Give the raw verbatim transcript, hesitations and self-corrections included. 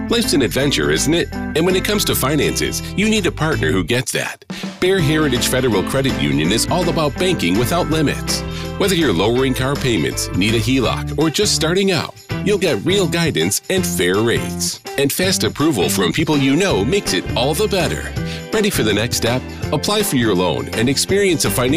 Life's an adventure, isn't it? And when it comes to finances, you need a partner who gets that. Bear Heritage Federal Credit Union is all about banking without limits. Whether you're lowering car payments, need a H E L O C, or just starting out, you'll get real guidance and fair rates. And fast approval from people you know makes it all the better. Ready for the next step? Apply for your loan and experience a financial